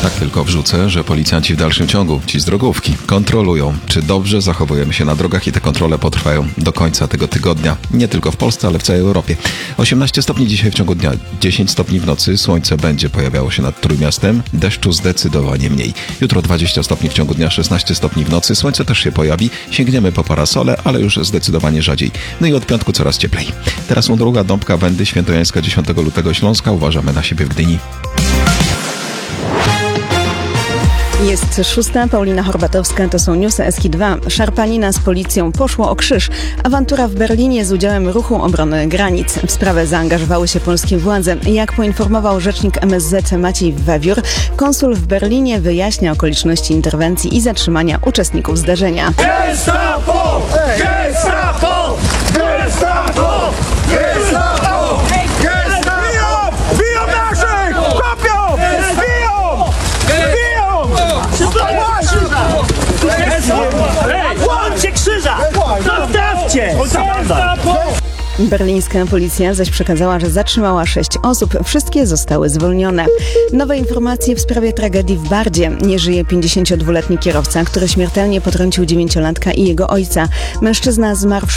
Tak tylko wrzucę, że policjanci w dalszym ciągu, ci z drogówki, kontrolują, czy dobrze zachowujemy się na drogach i te kontrole potrwają do końca tego tygodnia. Nie tylko w Polsce, ale w całej Europie. 18 stopni dzisiaj w ciągu dnia, 10 stopni w nocy, słońce będzie pojawiało się nad Trójmiastem, deszczu zdecydowanie mniej. Jutro 20 stopni w ciągu dnia, 16 stopni w nocy, słońce też się pojawi, sięgniemy po parasole, ale już zdecydowanie rzadziej. No i od piątku coraz cieplej. Teraz Druga Dąbka, Wędy, Świętojańska, 10 lutego Śląska. Uważamy na siebie w Gdyni. Jest 6. Paulina Horbatowska, to są newsy SK2. Szarpanina z policją poszło o krzyż. Awantura w Berlinie z udziałem Ruchu Obrony Granic. W sprawę zaangażowały się polskie władze. Jak poinformował rzecznik MSZ Maciej Wawiór, konsul w Berlinie wyjaśnia okoliczności interwencji i zatrzymania uczestników zdarzenia. Gestapo! Gestapo! Gestapo! Gestapo! Biją naszych! Kopią! Biją! Łączcie krzyża! Zostawcie! Berlińska policja zaś przekazała, że zatrzymała 6 osób. Wszystkie zostały zwolnione. Nowe informacje w sprawie tragedii w Bardzie. Nie żyje 52-letni kierowca, który śmiertelnie potrącił 9-latka i jego ojca. Mężczyzna zmarł w